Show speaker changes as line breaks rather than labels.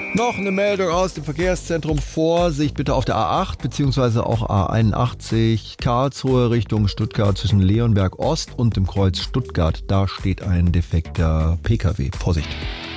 Noch eine Meldung aus dem Verkehrszentrum. Vorsicht bitte auf der A8 bzw. auch A81 Karlsruhe Richtung Stuttgart zwischen Leonberg Ost und dem Kreuz Stuttgart. Da steht ein defekter PKW. Vorsicht!